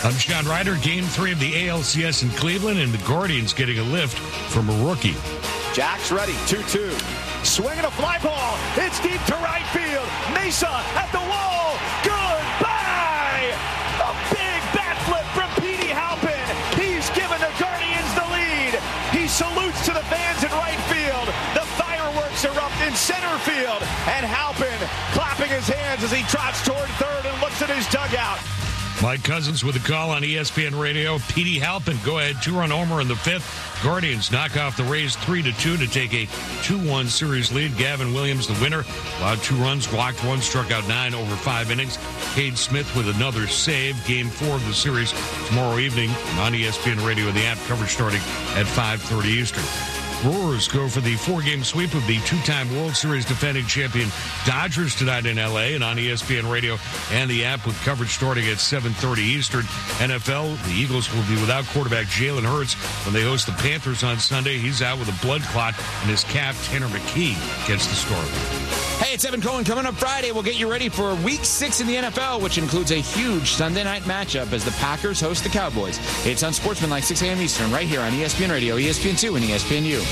I'm John Ryder. Game 3 of the ALCS in Cleveland, and the Guardians getting a lift from a rookie. Jack's ready, 2-2. Swinging a fly ball. It's deep to right field. Mesa at the wall. Goodbye! A big bat flip from Petey Halpin. He's given the Guardians the lead. He salutes to the fans in right field. The fireworks erupt in center field. And Halpin clapping his hands as he trots toward third and looks at his dugout. Mike Cousins with a call on ESPN Radio. Petey Halpin, go-ahead two-run homer in the fifth. Guardians knock off the Rays 3-2 to take a 2-1 series lead. Gavin Williams, the winner, allowed 2 runs, walked 1, struck out 9 over 5 innings. Cade Smith with another save. Game 4 of the series tomorrow evening on ESPN Radio and the app. Coverage starting at 5:30 Eastern. Brewers go for the 4-game sweep of the 2-time World Series defending champion Dodgers tonight in L.A. and on ESPN Radio and the app with coverage starting at 7:30 Eastern. NFL, the Eagles will be without quarterback Jalen Hurts when they host the Panthers on Sunday. He's out with a blood clot in his calf. Tanner McKee gets the story. Hey, it's Evan Cohen. Coming up Friday, we'll get you ready for Week 6 in the NFL, which includes a huge Sunday night matchup as the Packers host the Cowboys. It's on Sportsmanlike 6 a.m. Eastern, right here on ESPN Radio, ESPN2, and ESPNU.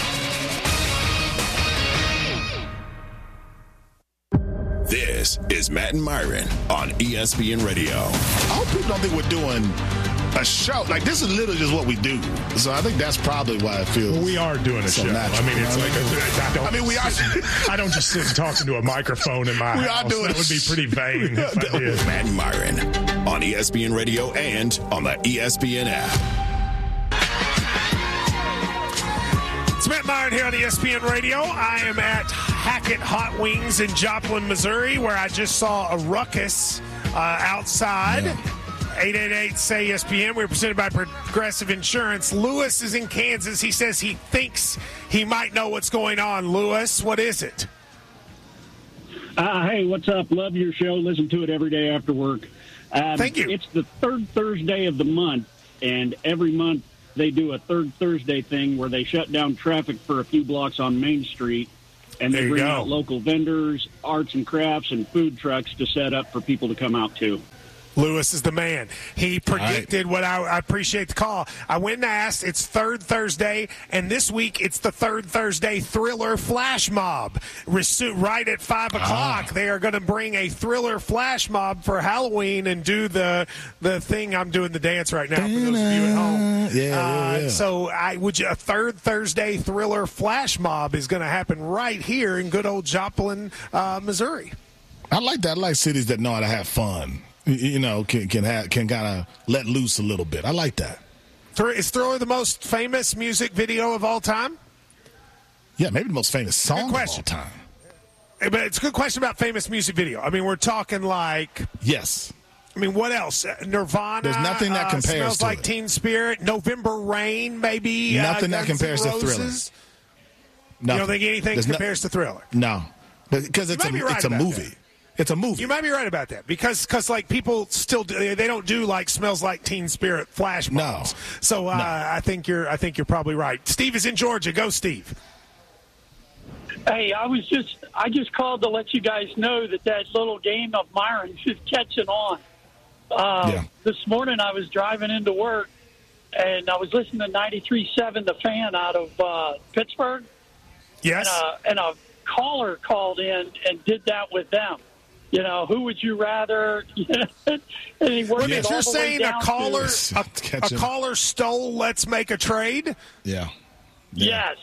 This is Matt and Myron on ESPN Radio. I hope people don't think we're doing a show. Like, this is literally just what we do. So I think that's probably why it feels we are doing a so show. natural. I mean, it's like, we are. I don't just sit and talk into a microphone in my house. That would be pretty vain if I did. Matt and Myron on ESPN Radio and on the ESPN app. It's Matt Myron here on ESPN Radio. I am at Hackett Hot Wings in Joplin, Missouri, where I just saw a ruckus outside. Yeah. 888-SAY-ESPN. We're presented by Progressive Insurance. Lewis is in Kansas. He says he thinks he might know what's going on. Lewis, what is it? Hey, what's up? Love your show. Listen to it every day after work. Thank you. It's the third Thursday of the month, and every month they do a third Thursday thing where they shut down traffic for a few blocks on Main Street, and they bring out local vendors, arts and crafts, and food trucks to set up for people to come out to. Lewis is the man. He predicted what I appreciate the call. I went and asked. It's third Thursday, and this week it's the third Thursday Thriller Flash Mob. Right at 5 o'clock, they are going to bring a Thriller Flash Mob for Halloween and do the thing. I'm doing the dance right now for those of you at home. Yeah. So a third Thursday Thriller Flash Mob is going to happen right here in good old Joplin, Missouri. I like that. I like cities that know how to have fun. You know, can kind of let loose a little bit. I like that. Is Thriller the most famous music video of all time? Yeah, maybe the most famous song of all time. But it's a good question about famous music video. I mean, we're talking like... Yes. I mean, what else? Nirvana. There's nothing that compares Smells to Like it. Teen Spirit. November Rain, maybe. Nothing that compares to Thriller. You don't think anything compares to Thriller? No. Because it's a movie. That. It's a movie. You might be right about that because like people still they don't do like Smells Like Teen Spirit flash mobs. No. So I think you're probably right. Steve is in Georgia. Go, Steve. Hey, I just called to let you guys know that little game of Myron's is catching on. This morning I was driving into work and I was listening to 93.7 The Fan out of Pittsburgh. Yes. And a caller called in and did that with them. You know, who would you rather? And he worked it all you're the saying way down a caller stole Let's Make a Trade? Yeah. Yes.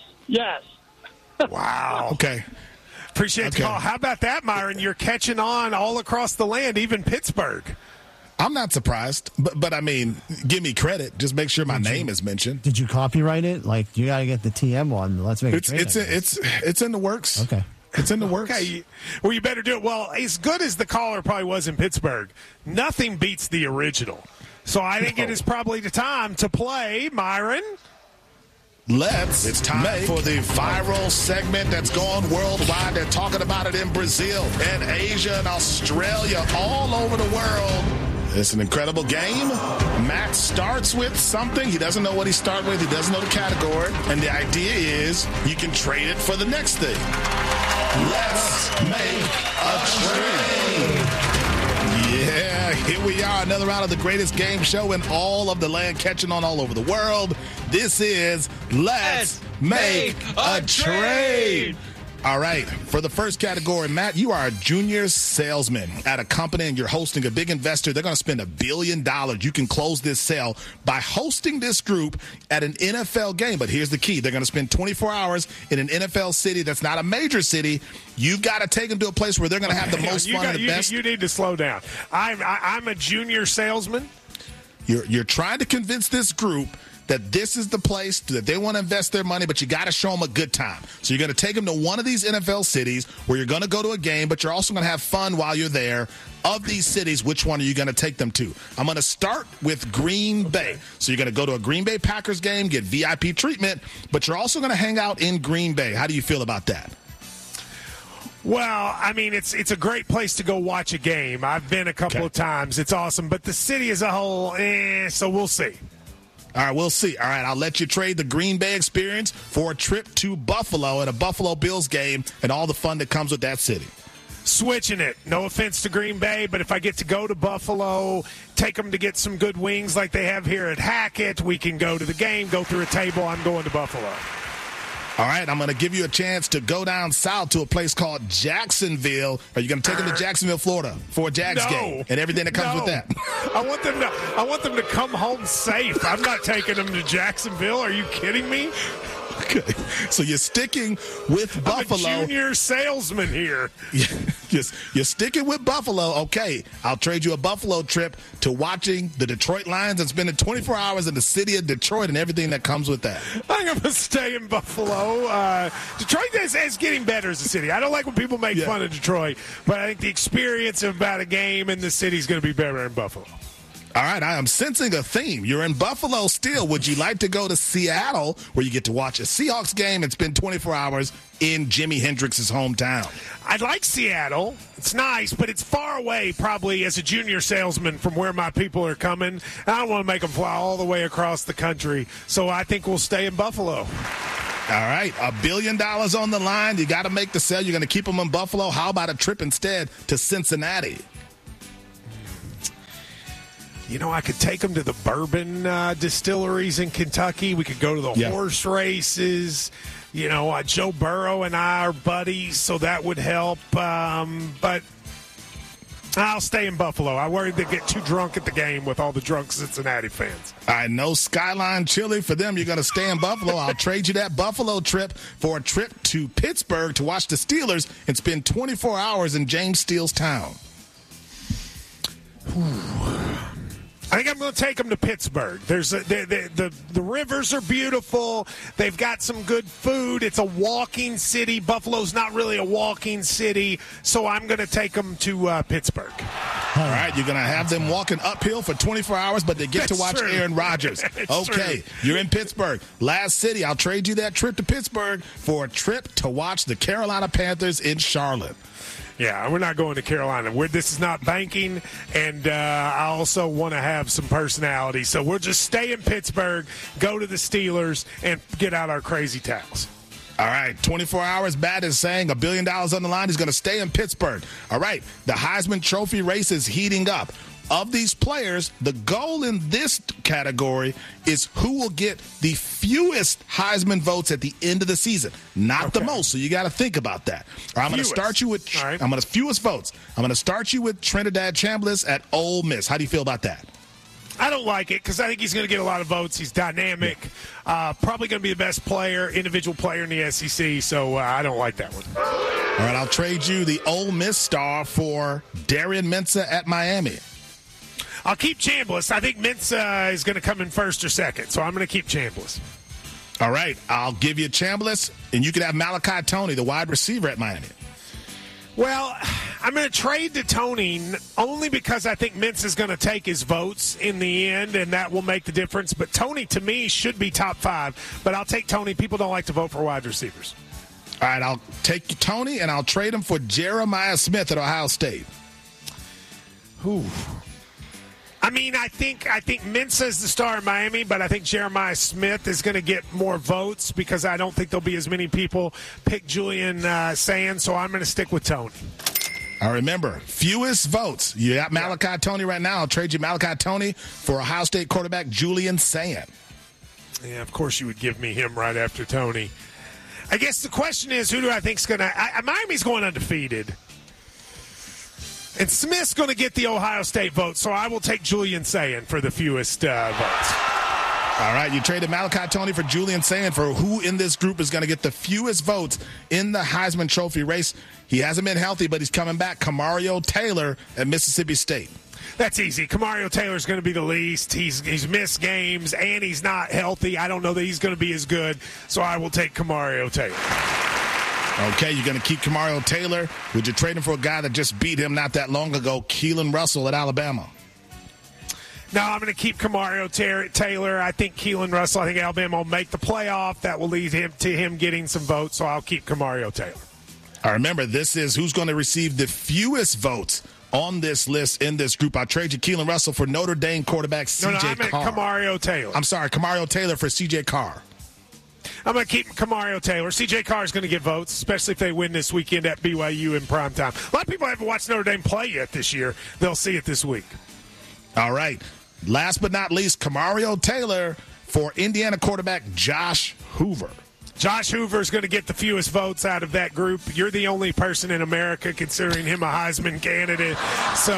Wow. Okay. Appreciate the call. How about that, Myron? You're catching on all across the land, even Pittsburgh. I'm not surprised, but I mean, give me credit. Just make sure my name is mentioned. Did you copyright it? Like, you got to get the TM one. Let's make a trade. It's in the works. Okay. It's in the works. Okay. Well, you better do it. Well, as good as the caller probably was in Pittsburgh, nothing beats the original. So I think it is probably the time to play, Myron. It's time for the viral segment that's gone worldwide. They're talking about it in Brazil and Asia and Australia, all over the world. It's an incredible game. Matt starts with something. He doesn't know what he starts with. He doesn't know the category. And the idea is you can trade it for the next thing. Let's make a trade. Yeah. Here we are, another round of the greatest game show in all of the land, catching on all over the world. This is Let's Make a Trade. All right, for the first category, Matt, you are a junior salesman at a company and you're hosting a big investor. They're going to spend $1 billion. You can close this sale by hosting this group at an NFL game. But here's the key. They're going to spend 24 hours in an NFL city that's not a major city. You've got to take them to a place where they're going to have the most fun and the best. You need to slow down. I'm a junior salesman. You're trying to convince this group that this is the place that they want to invest their money, but you got to show them a good time. So you're going to take them to one of these NFL cities where you're going to go to a game, but you're also going to have fun while you're there. Of these cities, which one are you going to take them to? I'm going to start with Green Bay. So you're going to go to a Green Bay Packers game, get VIP treatment, but you're also going to hang out in Green Bay. How do you feel about that? Well, I mean, it's a great place to go watch a game. I've been a couple of times. It's awesome. But the city as a whole, so we'll see. All right, we'll see. All right, I'll let you trade the Green Bay experience for a trip to Buffalo and a Buffalo Bills game and all the fun that comes with that city. Switching it. No offense to Green Bay, but if I get to go to Buffalo, take them to get some good wings like they have here at Hackett, we can go to the game, go through a table. I'm going to Buffalo. All right, I'm going to give you a chance to go down south to a place called Jacksonville. Are you going to take them to Jacksonville, Florida for a Jags game and everything that comes with that? I want them to come home safe. I'm not taking them to Jacksonville. Are you kidding me? Okay. So you're sticking with Buffalo. I'm a junior salesman here. Yes, you're sticking with Buffalo. Okay, I'll trade you a Buffalo trip to watching the Detroit Lions and spending 24 hours in the city of Detroit and everything that comes with that. I'm going to stay in Buffalo. Detroit is getting better as a city. I don't like when people make fun of Detroit, but I think the experience about a game in the city is going to be better in Buffalo. All right, I am sensing a theme. You're in Buffalo still. Would you like to go to Seattle where you get to watch a Seahawks game and spend 24 hours in Jimi Hendrix's hometown? I'd like Seattle. It's nice, but it's far away probably as a junior salesman from where my people are coming. I don't want to make them fly all the way across the country, so I think we'll stay in Buffalo. All right, $1 billion on the line. You got to make the sale. You're going to keep them in Buffalo. How about a trip instead to Cincinnati? You know, I could take them to the bourbon distilleries in Kentucky. We could go to the horse races. You know, Joe Burrow and I are buddies, so that would help. But I'll stay in Buffalo. I worry they get too drunk at the game with all the drunk Cincinnati fans. I know Skyline Chili for them. You're going to stay in Buffalo. I'll trade you that Buffalo trip for a trip to Pittsburgh to watch the Steelers and spend 24 hours in James Steele's town. I think I'm going to take them to Pittsburgh. The rivers are beautiful. They've got some good food. It's a walking city. Buffalo's not really a walking city, so I'm going to take them to Pittsburgh. All right, you're going to have them walking uphill for 24 hours, but they get to watch Aaron Rodgers. Okay, you're in Pittsburgh. Last city, I'll trade you that trip to Pittsburgh for a trip to watch the Carolina Panthers in Charlotte. Yeah, we're not going to Carolina. This is not banking, and I also want to have some personality. So we'll just stay in Pittsburgh, go to the Steelers, and get out our crazy towels. All right, 24 hours. Matt is saying $1 billion on the line. He's going to stay in Pittsburgh. All right, the Heisman Trophy race is heating up. Of these players, the goal in this category is who will get the fewest Heisman votes at the end of the season, not the most. So you got to think about that. All right, I'm going to start you with fewest votes. I'm going to start you with Trinidad Chambliss at Ole Miss. How do you feel about that? I don't like it because I think he's going to get a lot of votes. He's dynamic, probably going to be the best player, individual player in the SEC, so I don't like that one. All right, I'll trade you the Ole Miss star for Darian Mensah at Miami. I'll keep Chambliss. I think Mensah is going to come in first or second, so I'm going to keep Chambliss. All right, I'll give you Chambliss, and you can have Malachi Toney, the wide receiver at Miami. Well, I'm going to trade to Toney only because I think Mensah is going to take his votes in the end, and that will make the difference. But Toney, to me, should be top 5. But I'll take Toney. People don't like to vote for wide receivers. All right, I'll take Toney, and I'll trade him for Jeremiah Smith at Ohio State. Ooh. I mean, I think Mensah is the star in Miami, but I think Jeremiah Smith is going to get more votes because I don't think there'll be as many people pick Julian Sands, so I'm going to stick with Toney. I remember, fewest votes. You got Malachi Tony right now. I'll trade you Malachi Tony for Ohio State quarterback Julian Sayin. Yeah, of course you would give me him right after Tony. I guess the question is, who do I think is going to – Miami's going undefeated. And Smith's going to get the Ohio State vote, so I will take Julian Sayin for the fewest votes. All right, you traded Malachi Tony for Julian Sayin for who in this group is going to get the fewest votes in the Heisman Trophy race. He hasn't been healthy, but he's coming back. Kamario Taylor at Mississippi State. That's easy. Kamario Taylor's going to be the least. He's missed games, and he's not healthy. I don't know that he's going to be as good, so I will take Kamario Taylor. Okay, you're going to keep Kamario Taylor. Would you trade him for a guy that just beat him not that long ago, Keelan Russell at Alabama? No, I'm going to keep Kamario Taylor. I think Keelan Russell, I think Alabama will make the playoff. That will lead to him getting some votes, so I'll keep Kamario Taylor. All right, remember, this is who's going to receive the fewest votes on this list in this group. I'll trade you Keelan Russell for Notre Dame quarterback C.J. Carr. Kamario Taylor. I'm sorry, Kamario Taylor for C.J. Carr. I'm going to keep Kamario Taylor. C.J. Carr is going to get votes, especially if they win this weekend at BYU in primetime. A lot of people haven't watched Notre Dame play yet this year. They'll see it this week. All right. Last but not least, Kamario Taylor for Indiana quarterback Josh Hoover. Josh Hoover is going to get the fewest votes out of that group. You're the only person in America considering him a Heisman candidate. So,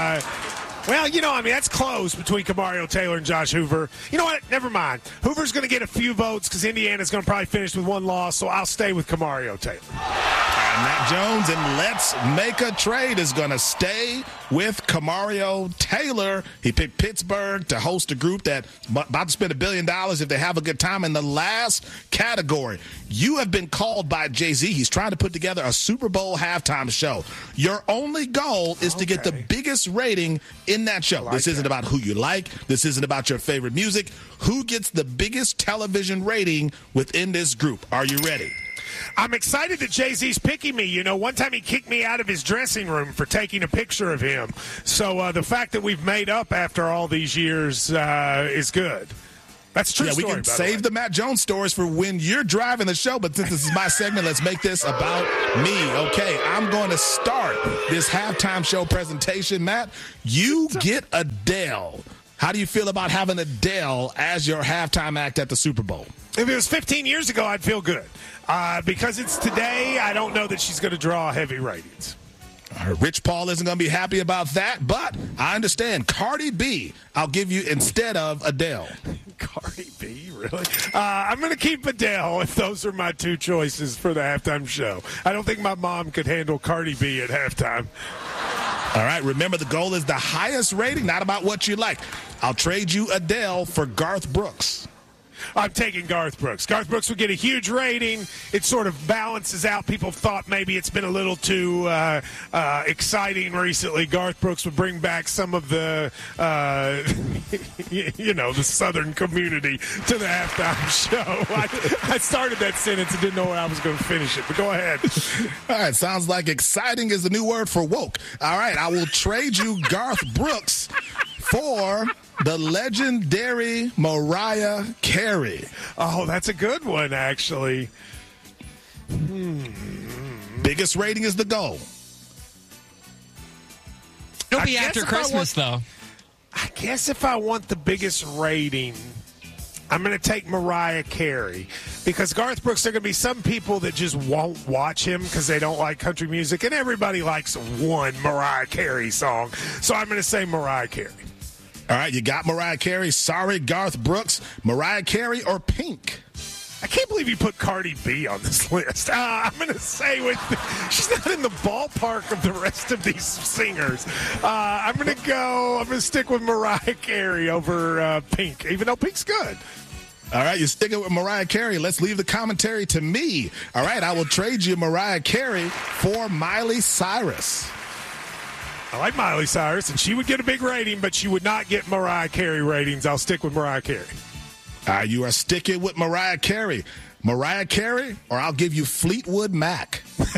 that's close between Kamario Taylor and Josh Hoover. You know what? Never mind. Hoover's going to get a few votes because Indiana's going to probably finish with one loss, so I'll stay with Kamario Taylor. Matt Jones and Let's Make a Trade is going to stay with Kamario Taylor. He picked Pittsburgh to host a group that's about to spend $1 billion if they have a good time. In the last category, you have been called by Jay-Z. He's trying to put together a Super Bowl halftime show. Your only goal is to get the biggest rating in that show. This isn't about who you like. This isn't about your favorite music. Who gets the biggest television rating within this group? Are you ready? I'm excited that Jay-Z's picking me. You know, one time he kicked me out of his dressing room for taking a picture of him. So the fact that we've made up after all these years is good. That's a true story, we can save the Matt Jones stories for when you're driving the show, but since this is my segment, let's make this about me. Okay, I'm going to start this halftime show presentation. Matt, you get Adele. How do you feel about having Adele as your halftime act at the Super Bowl? If it was 15 years ago, I'd feel good. Because it's today, I don't know that she's going to draw heavy ratings. Rich Paul isn't going to be happy about that, but I understand. Cardi B, I'll give you instead of Adele. Cardi B, really? I'm going to keep Adele if those are my two choices for the halftime show. I don't think my mom could handle Cardi B at halftime. All right, remember the goal is the highest rating, not about what you like. I'll trade you Adele for Garth Brooks. I'm taking Garth Brooks. Garth Brooks would get a huge rating. It sort of balances out. People thought maybe it's been a little too exciting recently. Garth Brooks would bring back some of the, the Southern community to the halftime show. I started that sentence and didn't know where I was going to finish it, but go ahead. All right, sounds like exciting is the new word for woke. All right, I will trade you Garth Brooks for the legendary Mariah Carey. Oh, that's a good one, actually. Biggest rating is the goal. It'll be after Christmas, though. I guess if I want the biggest rating, I'm going to take Mariah Carey. Because Garth Brooks, there are going to be some people that just won't watch him because they don't like country music, and everybody likes one Mariah Carey song. So I'm going to say Mariah Carey. All right, you got Mariah Carey. Sorry, Garth Brooks. Mariah Carey or Pink? I can't believe you put Cardi B on this list. I'm going to say she's not in the ballpark of the rest of these singers. I'm going to stick with Mariah Carey over Pink, even though Pink's good. All right, you're sticking with Mariah Carey. Let's leave the commentary to me. All right, I will trade you Mariah Carey for Miley Cyrus. I like Miley Cyrus, and she would get a big rating, but she would not get Mariah Carey ratings. I'll stick with Mariah Carey. You are sticking with Mariah Carey. Mariah Carey, or I'll give you Fleetwood Mac.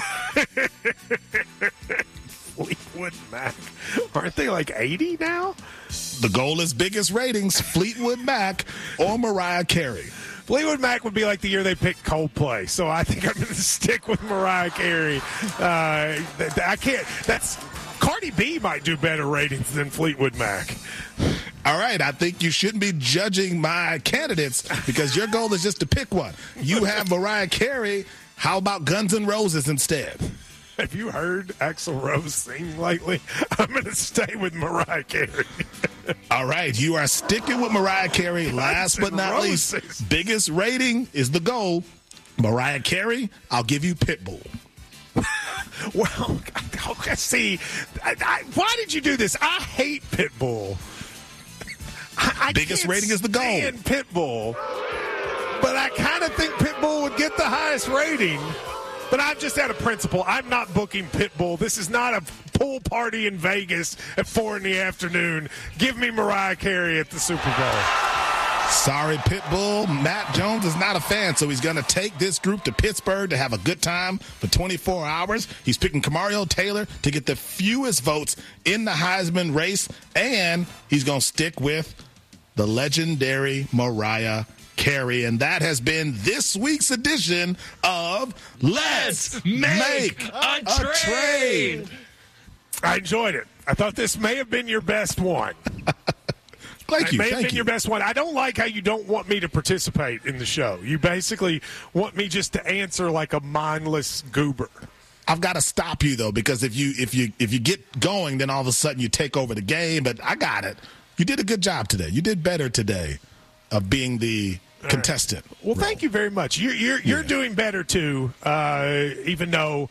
Fleetwood Mac. Aren't they like 80 now? The goal is biggest ratings, Fleetwood Mac or Mariah Carey. Fleetwood Mac would be like the year they picked Coldplay. So I think I'm going to stick with Mariah Carey. I can't. Cardi B might do better ratings than Fleetwood Mac. All right, I think you shouldn't be judging my candidates because your goal is just to pick one. You have Mariah Carey. How about Guns N' Roses instead? Have you heard Axl Rose sing lately? I'm going to stay with Mariah Carey. All right, you are sticking with Mariah Carey. Last but not least, biggest rating is the goal. Mariah Carey, I'll give you Pitbull. Well, see, why did you do this? I hate Pitbull. I biggest rating is the goal. Pitbull, but I kind of think Pitbull would get the highest rating. But I'm just out of principle. I'm not booking Pitbull. This is not a pool party in Vegas at 4 p.m. Give me Mariah Carey at the Super Bowl. Sorry, Pitbull. Matt Jones is not a fan, so he's going to take this group to Pittsburgh to have a good time for 24 hours. He's picking Kamario Taylor to get the fewest votes in the Heisman race, and he's going to stick with the legendary Mariah Carey. And that has been this week's edition of Let's Make a Trade. I enjoyed it. I thought this may have been your best one. Thank you. It may have been your best one. I don't like how you don't want me to participate in the show. You basically want me just to answer like a mindless goober. I've got to stop you though, because if you get going, then all of a sudden you take over the game. But I got it. You did a good job today. You did better today of being the contestant. Right. Well, thank you very much. You're doing better too, even though.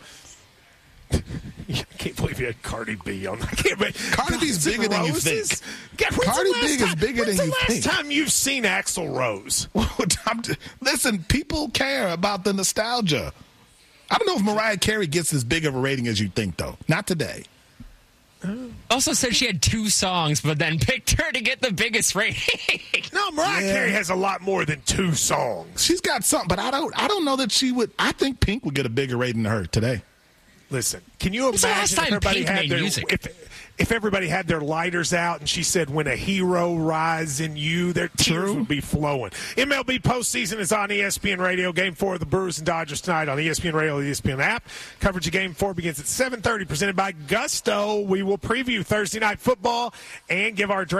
I can't believe you had Cardi B on. Cardi B is bigger than you think. Cardi B is bigger than you think. When's the last time you've seen Axl Rose? Listen, people care about the nostalgia. I don't know if Mariah Carey gets as big of a rating as you think, though. Not today. Also said she had 2 songs, but then picked her to get the biggest rating. No, Mariah Carey has a lot more than 2 songs. She's got something, but I don't know that she would. I think Pink would get a bigger rating than her today. Listen, can you imagine if everybody had their lighters out and she said, when a hero rises in you, their tears would be flowing. MLB postseason is on ESPN Radio. Game 4 of the Brewers and Dodgers tonight on ESPN Radio, the ESPN app. Coverage of Game 4 begins at 7:30, presented by Gusto. We will preview Thursday Night Football and give our